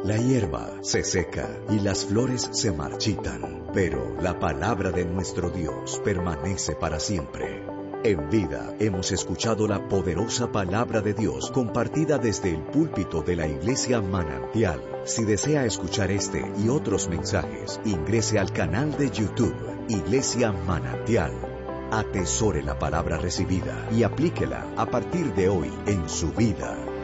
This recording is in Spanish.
La hierba se seca y las flores se marchitan, pero la palabra de nuestro Dios permanece para siempre. En Vida hemos escuchado la poderosa palabra de Dios compartida desde el púlpito de la Iglesia Manantial. Si desea escuchar este y otros mensajes, ingrese al canal de YouTube Iglesia Manantial. Atesore la palabra recibida y aplíquela a partir de hoy en su vida.